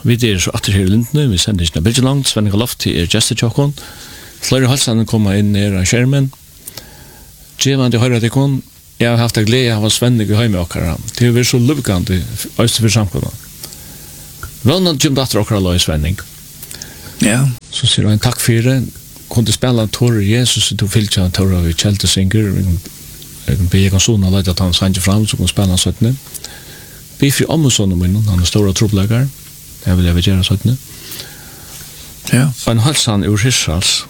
Vi er så atter her i Lindene, vi sender ikke noe bildet langt, Svenning og Loft til Gjestettjokken. Flere halsene kommer inn ned av skjermen. Gjevande høyre til kun, jeg har haft det glede av Svenning og høyme okkara. Det er vi så lukkende, øyne for samkommet. Vannan kommer datter okkara lov i Svenning. Ja. Så sier han takk for det. Kunde spela Tore Jesus, du fylltja Tore vi kjelte synger. Vi kan sånne leid at han svange fram, så kunne spela 17. Vi fri ommusonen min, han er stora trobleggar. Det vil jeg gjøre 17. Ja. Og en halsan ur Hirschals.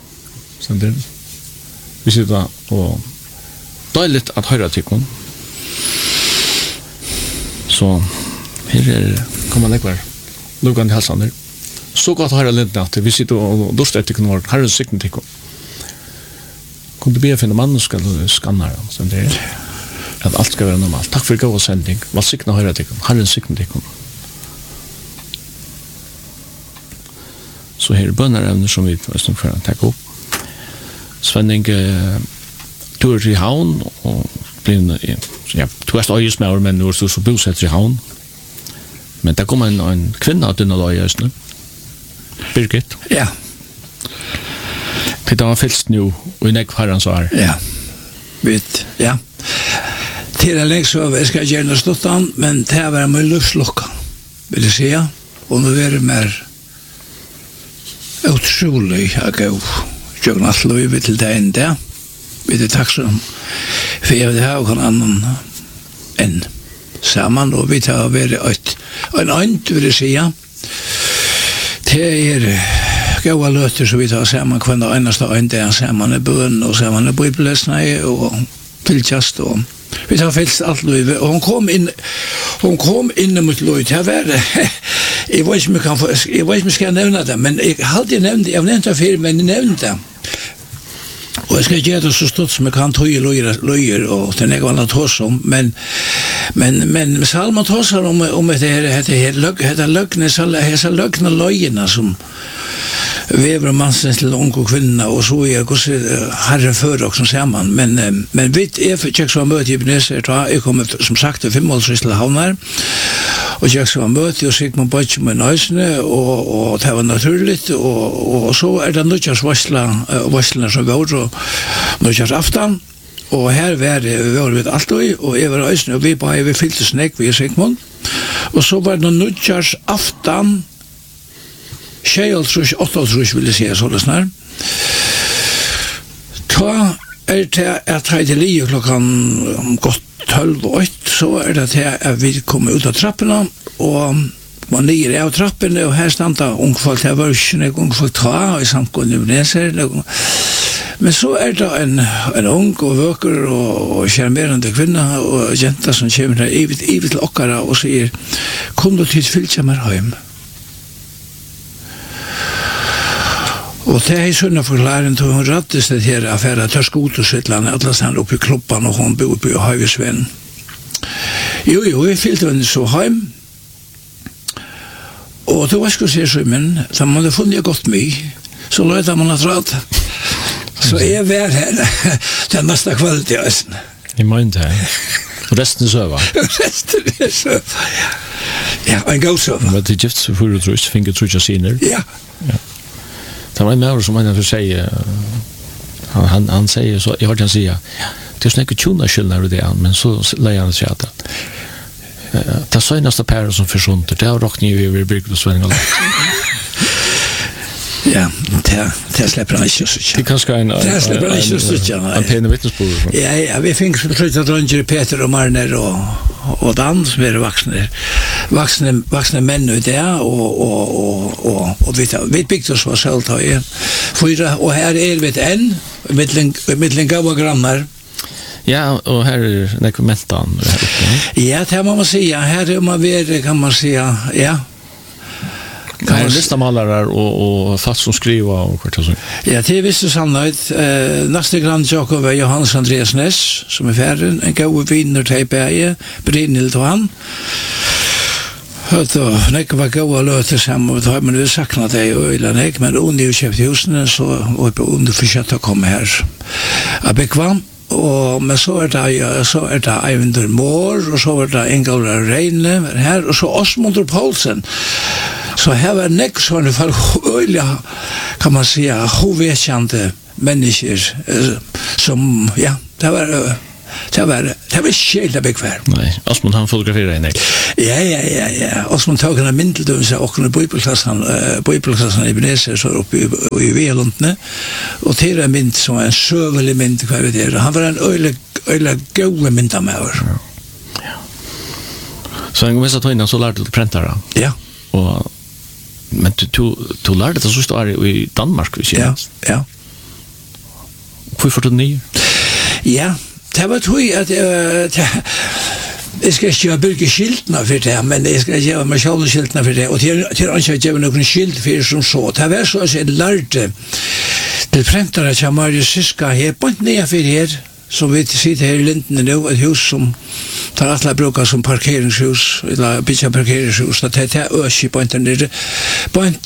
Vi sitter og deiligt at høyra tikkun. Så her kommer nekvar lukande halsaner. Så godt høyra lindene at vi sitter og dorster etter kunne være herres sikten tikkun. Kunne du be å finne mannen skal skanne her. At alt skal være normalt. Takk for god sending. Val sikten høyra tikkun. Herres sikten tikkun. Så her er bønnerevner som vi får takke opp. Svenning tur til havn og du er øyesmauer, men du er så bosetter i havn. Men der kommer en kvinne av denne løyesene. Birgit. Ja. Det var fylst nu, og i nekv har han svar. Ja. Vet, ja. Til en lengst så jeg skal gjerne stått han, men det var med luftslokka, vil jeg si. Og nå er det mer utrolig å gå. Jøgn alt lov til det enda. Vi er takksom. For jeg vil ha noen annen enn sammen, og vi tar å være en øynt, vil jeg si. Det er gode løter som vi tar sammen hver eneste øynt er sammen i bøn, og sammen i bibelesene, og tilkjast, og vi tar fylst alt lov. Og hun kom inn mot lov til å være. Jeg vet ikke om jeg skal nevne det, men jeg har alltid nevnt det. Jeg har nevnt det før, men jeg nevnt det. Og jeg skal gjøre det så stort som jeg kan tøye løyer, og det er ikke vanlig å tåse om, men Salman tåser om dette løgne løyene som vever mannen til unge kvinner, og så er hvordan herren fører også sammen. Men vi er for ikke så møte i Ebenezer, jeg kommer som sagt til 5 år til havner, og jeg skal møte, og så gikk man på ikke med nøysene, og det var naturligt, og så er det nødkjørsvarslene som var, og nødkjørsaften, og her var vi alltid, og jeg var nøysene, og vi fylte snakk, vi er Sigmund, og så var det nødkjørsaften, 6-8 vil jeg si, sånn snar. Ta er det at jeg til livet klokken godt 12 og 8, så er det at vi kommer ut av trappene, og man ligger av trappene, og her standa ungfolk til vørsene, ungfolk ta, i samtgående Ebenezer. Men så er det en ung og vøker og kjermerende kvinne og jenta som kommer her ivet til okkara og sier, kom du til fylkja meg hjem. Og det er sånn forklaren til hun rattes det her affæra tørskotosytlene, alle stand oppe i klubban, og hun bor på Høyvisvenn. Jo, vi fylte henne så hjem. Og det var skulle se så, men da man hadde funnet godt mye, så løyde man at rad. Så jeg var her den neste kveld i Østen. I mind her. Og resten er søva. Resten er søva, ja. Ja, en god søva. Men det er gift så for å trus, finner trus og siner. Ja. Det var en med som han sier, han sier så, jeg hørte han sier, det er sånn ikke tjona det, men så leier han seg at det søgnaste pæret som forsvunter, det har råkning vi over bygd og Svenning og Loft. Ja, det slipper han ikke å sitte. Det er kanskje en pene vittnesbord. Ja, vi finner sluttet drønger Peter og Marner og Dan, som er vaksne menn i det, og vi bygde oss for selv, og her er vi enn, mittlen gav og grannar. Ja, og her er nekve mentan. Ja, det må man si, her er man være, kan man si, ja. Det er listamalere og fast som skriver og hvert og sånt. Ja, det er visst sannhet. Neste grand Jakob er Johannes Andreas Næss, som er ferdig, en gode viner til Beie, Brynhild og han. Og nek var gode løter sammen, og da har man jo saknet det i øyne, men under jo kjøpt husene, så var jeg under fortsatt å komme her. Jeg bekvam, men så er det Eivind Mår, og så er det Ingolf Reine her, og så Osmund Poulsen, Så här var nek sådana fall öliga, kan man säga, hovedkände människor som, ja, det var skilda bekväm. Nej, Osmund han fotograferar en. Ja. Osmund tog en myndeldömse och en bibelklassan i Ebenezer så uppe i Velundne. Och till en mynd som en sövelig mynd, vad vet jag. Han var en öjlig god myndamöver. Ja. Så en gång vissa tog innan så lärde du prentara. Ja. Och men du lärde det så står i Danmark, vi ser. Ja. Hvorfor du nye? Ja, det var tog at jeg skal ikke bygge skiltene for det, men jeg skal gjøre meg selv skiltene for det, og til ikke gjøre noen skilt for det som så. Det var så at jeg lærte til prentere til Marius Syska her, på en nye for her, som vi sitter her i Lindene nå, et hus som tar alle bruker som parkeringshus, eller bytja parkeringshus, det er øs på en nere, på en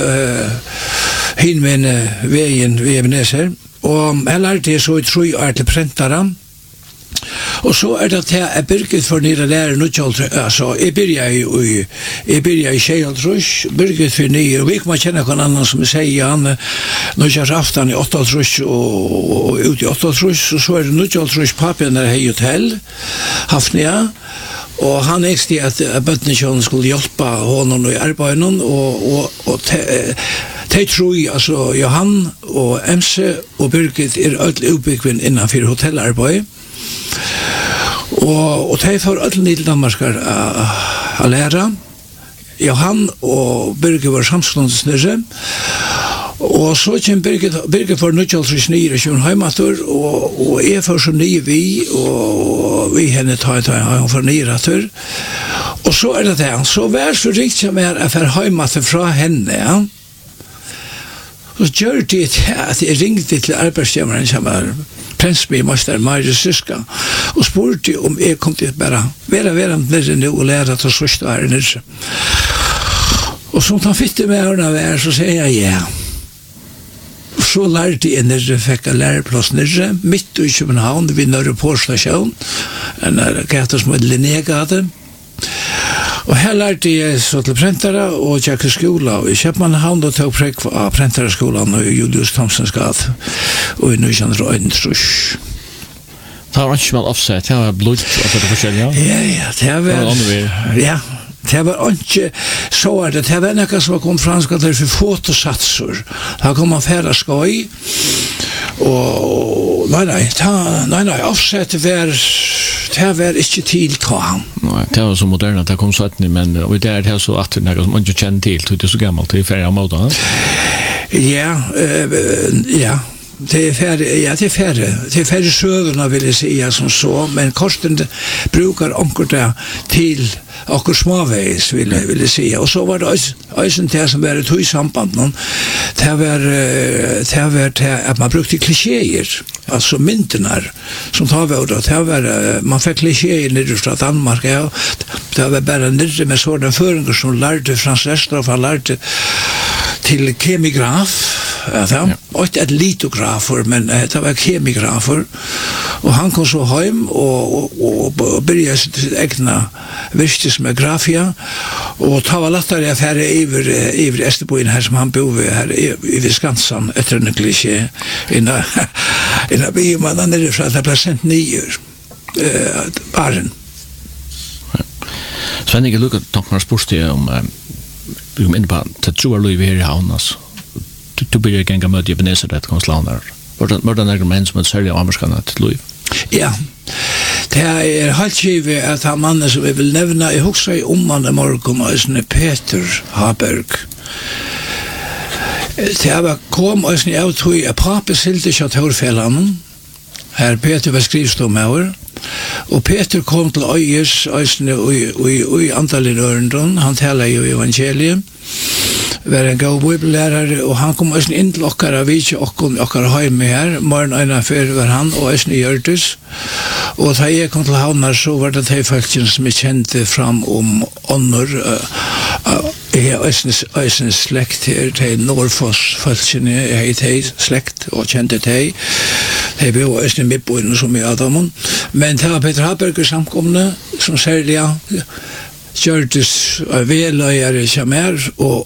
hinvende veien ved Ebenezer, og jeg lærte det så i 3 år til prentere, og så det til jeg byrget for nere lærer altså jeg byrja i Kjeildrus, byrget for nere, og vi kan kjenne hva annan som jeg sier, han aftan i 8 og ut i 8 og så det Nudjaldrus pappen der hei hotell, Hafnia, og han ekste at bøttene skulle hjelpe honom i arbeiden, og de tror altså Johan og Emse og Birgit ødelig utbyggvinn innanfor hotellarbeid, og de får ødelig ned til Danmarkar å lære. Johan og Birgit var samskåndesnere, og så kommer Birgit for Nudjaldrus nye i Kjønheimater, og jeg får så nye vi, og vi henne tar han for nye retter. Og så det det, så vær så riktig som jeg for Heimater fra henne, ja. Så gjør det at jeg ringte til arbeidsgjemmeren som var prensbymaster Marius Syska, og spurte om jeg kom til bare være nere nå og lære til sørste være nere. Og så han fitte med henne vær, så sier jeg ja. Så lærte jeg nere, fikk jeg læreplass nere, midt i København, ved Nørre Påstasjon, en gata som heter Linnégade. Og her lærte jeg så til prentere og tjekke skola i Kjøpmannhavn og tog prekk av prentereskolen i Julius Thomsens gade og i 1931. Det var ikke mal offset, det var blod og det forskjellige? Ja, det var... Ja, det var ikke så det var noe som kom fransk at det for fotosatser. Da kom man færre skoj, og nei, offset det var ikke til ta han. Nei, det var så moderne at det kom 17, men og det det så at det noe som man ikke kjenner til, det så gammelt, det færre av måten. Ja, det är färre söverna vill jag säga som så, men kosten brukar onker det till och småvägs vill jag säga. Och så var det ösen det som var ett i samband det var att man brukade klichéer, alltså myntenar som tar vi det var man fick klichéer nere från Danmark, ja. Det var bara nere med sådana föringar som lärde Frans Lestroff, han lärde till kemigraf. Ja, och ett litografer, men det var kemigrafer, och han kom så hem och började sitt egna virke med grafia, och ta var lättare affärer över Österboen här som han bor här i Skansan, efter en kliché innan biomannen nere för att det blev sent 9 baren. Sven, jeg lukker tanken spørsmål om vi kommer inn på det tror jeg vi er i havn, altså. Du blir ikke engang møte i Ebenezer det konslaner. Hvordan er det menn som er særlig av amerikanerne til liv? Ja, det er helt kjivet at han mannen som jeg vil nevne, jeg husker i man i morgen, og sånn Peter Haberg. Det kom og sånn jeg tog, pappa silte ikke av Torfjelland, her Peter var skrivstå med år, og Peter kom til Øyes, og i antallet ørendon, han taler jo evangeliet, var en god bibellærare, og han kom også inn til okkara, vi ikke okkara heime her, morgen øyne før var han, og også i Gjørtus, og da jeg kom til havnar, så var det de folkene som jeg kjente fram om ånder, jeg har også slekt her, de Norrfoss-folkene, jeg har de slekt, og kjente de var også i midtboen som i Adamon, men det var Peter Haberger samkomne, som særlig, gjørtes veløyere som og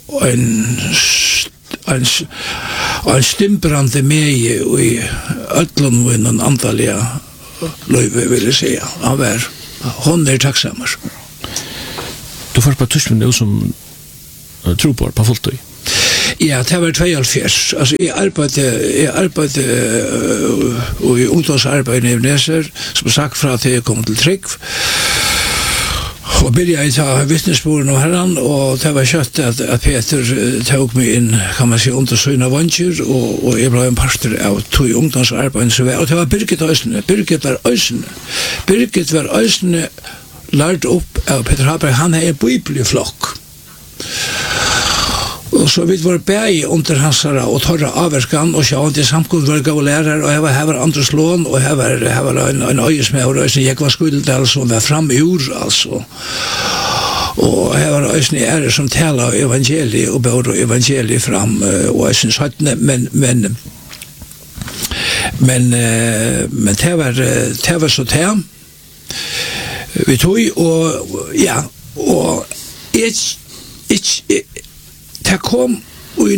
en stimbrande meie i ødlån og en antallige løyve, vil jeg si. Hon takksammer. Du får på Tyskland det som trupår på fullt. Ja, det var 72. Altså, jeg arbeidde i ungdomsarbeidet i Neser, som sagt fra til jeg kom til Trygg. Og begynte jeg ta vittnesbordene av herren, og det var kjøtt at Peter tok meg inn, kan man si, under søgna vansjer, og jeg ble en parster av to ungdomsarbeidene. Og det var Birgit Øysene. Birgit var Øysene lært opp av Peter Haberg. Han er en bibelflokk. Og så vi var bæg under hans og torra avverkan, og sjå til samkommet var gav lærer, og her var andres lån, og her var en øyesmed, og jeg var skuldet, altså, og var fram i ord, altså. Og her var øyesmed ære som taler evangeliet, og bør evangeliet fram, og øyesmed søttene, men det var så det. Vi tog, og ja, og det kom i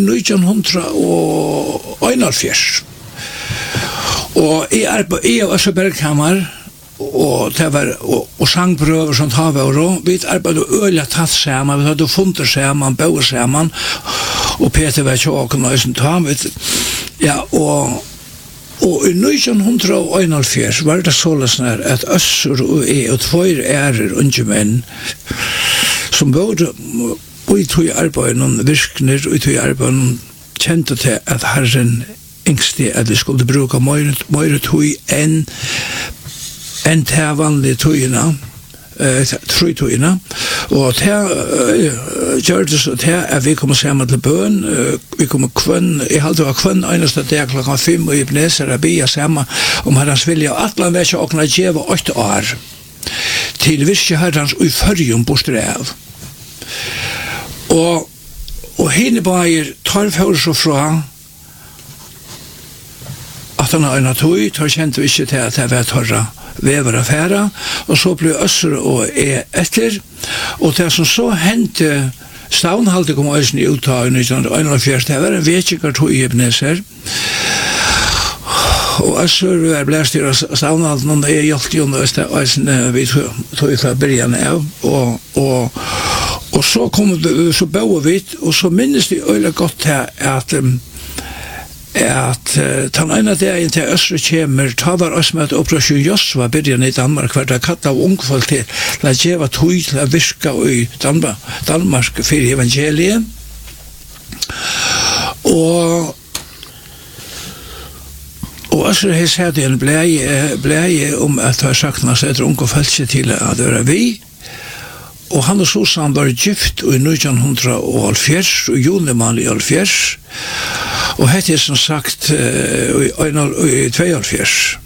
1941. Og jeg var så bergkammer, og det var og sangprøver som tar vi og vi arbeidde øyelig tatt sammen, vi hadde funnet sammen, bøger sammen, og Peter var ikke åken og sånn ta, ja, og i 1941 var det sånn at Øssur og jeg og tvøyre ærer unge menn som både og i tog arbeidene virkner, og i tog arbeidene kjente til at Herren yngste at vi skulle bruke mer tog enn til vanlige togene, trøytogene, og til gjør det så til at vi kommer sammen til bøn, vi kommer kvønn, jeg halte var kvønn eneste dag klokken 5 og i Bneser og bia sammen om Herrens vilje, og at man vet ikke åkne djeva 8 år til virke Herrens og i førjum bostrev. Og henne bare tar for så fra at han har en tog, tar kjente vi ikke til at det var tørre vever affæra, og så ble Øssur og etter, og det som så hendte stavnhalte kom Øysen i uttag i 1941, det var en vetjikar tog i Ebenezer, og Øssur var blæstyr av stavnhalten, og jeg hjelpte jo Øysen vi tog fra byrjan av, og så kom det, så bøde vi, og så minnes de øyelig godt til at den ene dagen til Østre kommer, ta var oss med at Operasjon Josva byrjan i Danmark, hver det katt av ungfolk til å gjøre tog til å virke i Danmark for evangeliet. Og Østre har sett en bleie om at det har sagt man setter ungfolk til å være vi, og han og Susan var gift i 1970, og julemann i 1970, og hette som sagt i 1972.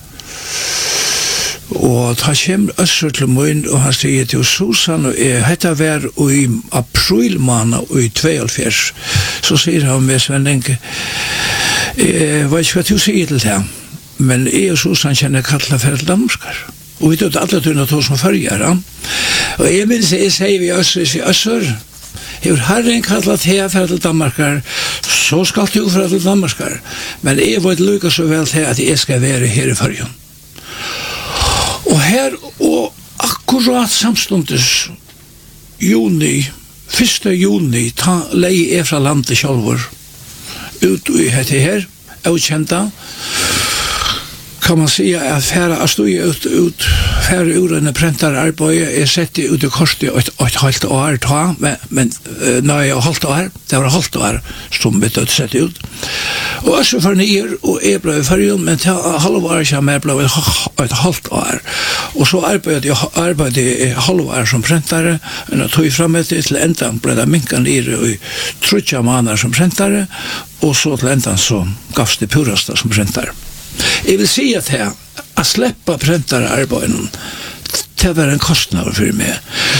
Og da kommer Øssur til munn, og han sier til Susan, og hette var i aprilmåned i 1972. Så sier han med Sven Lenke, vet ikke hva du sier til det, men jeg og Susan kjenner kalla for et landskar. Og vi tog alle tunne to som følger. Og jeg minns jeg sier vi Øssur, jeg har Herren kallat her for til Danmarkar, så skal du for til Danmarkar. Men jeg var lykka så vel til at jeg skal være her i Førjen. Og her, og akkurat samstundes, 1. juni, ta lei jeg fra landet sjálfur, ut i hette her, avkjenta, kan man säga att färra stod ut färra ur en printararbete sett ut i korset ett halvt år ta men nej halvt år det var halvt år som det sett ut och så för ner och är blev för men halvår så mer blev ett halvt år och så arbetade jag halvår som printare och tog fram till ändan blev det minkan ner i 3 månader som printare och så till ändan så gavs det purasta som printare. Jeg vil si at jeg släppa printararbeidet det var en kostnad for meg.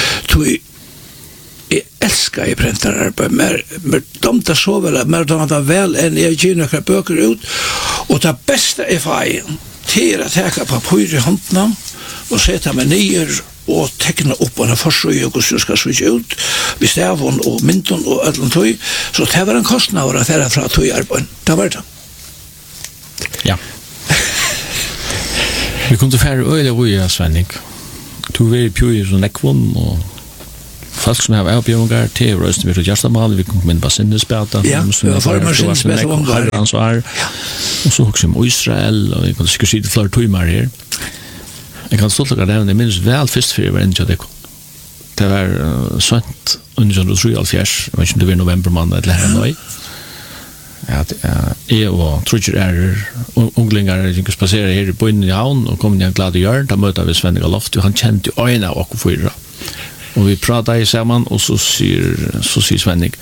Jeg elsker i printararbeidet, men de tar så vel, men de tar vel enn jeg gir noen bøker ut, og det beste er feil til å ta papir i håndene og sette meg nyer og tekna opp en forsøy og hvordan skal switche ut vi stavon og myndon og ödlun tøy så det var en kostnad at det fra tøy arbeid det var det ja vi kunne færre øyla vuja Svenning du var i pjøy som nekvån og folk som har avbjørngar til røsten vi til Gjerstamal vi kom inn på sinnesbeta ja, vi var for sinnesbeta og så også om Israel og jeg kan sikkert si det flere tøymar her jeg kan stolt av det jeg minns vel først for jeg var enda det var sønt under 1973 jeg vet ikke om det var novembermann eller her nøy jeg og trudger unglingar jeg spasserer her i bøynen i havn og kom inn i en glad hjørn da møter vi Svenning Aloft og han kjente jo øyne av åkken fyra og vi pratet sammen og så sier Svenning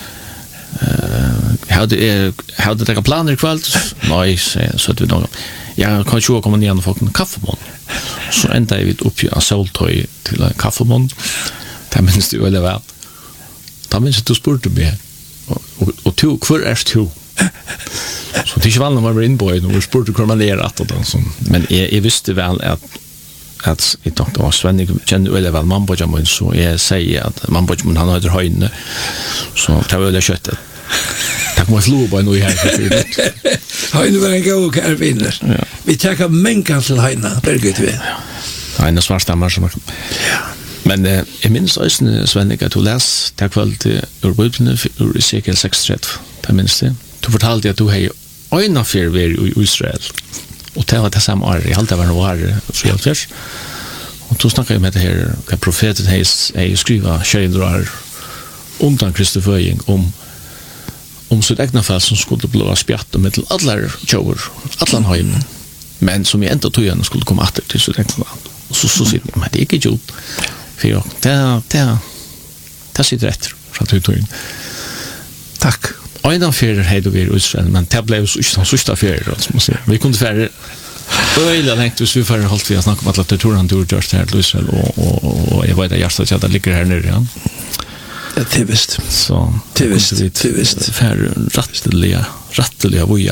hadde dere planer i kveld? Nei, så vi noen jeg kan ikke komme ned og få en kaffemån så enda jeg vidt oppi av soltøy til en kaffemån det minns du veldig vel da minns jeg du spurte meg og to, hvor er du? Så det er ikke vanlig om man var innbøyd og vi spurte hvor man er at men jeg visste vel at jeg tenkte at Svenning kjenner veldig vel mannbøydjamun så jeg sier at mannbøydjamun han har høyne så det var veldig kjøttet takk må jeg flo på noe her høyne var en god kærvinner vi takker mengan til høyne berget vi høyne svarstammer men jeg minns også Svenning at du les takk vel til ur bøydene ur Ezekiel 6:30 det minns det du fortalte at du hei øyne for i Israel og det var det samme år jeg halte det var noe år og då snakkar jeg med det her hva profeten hei skriva 20 år undan Kristi føying om sitt egna fall som skulle bli spjatt og mittel allar tjauer, allan heim men som i enda tøyene skulle komme atter til sitt egna fall og så sier jeg, men det er ikke gjort for det sitter etter fra tøyene takk Øyne ferier hei du vir i Israel, men det ble jo ikke sørste ferier, vi kunne ferier øyla lengt hvis vi ferier holdt vi å snakke om alle turen du har gjort her til Israel, og jeg vet at hjertet at det ligger her nere, ja. Ja, det er visst. Så, det er visst. Ferier retteliga vuja.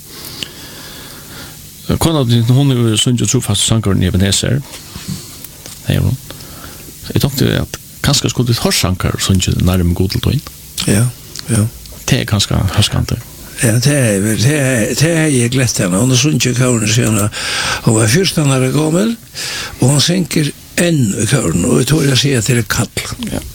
Kona, hun er jo sunn og trofast sankaren i Ebenezer, det er hun. Jeg tenkte at kanskje skulle vi hørsankar sunn nærmere goddeltøyen. Ja. Det er ganske høskante. Ja, det er jeg glett henne. Hun er sånn ikke kauren siden. Hun var først han er gammel, og hun senker enn i kauren, og jeg tror jeg sier at det er kall. Ja.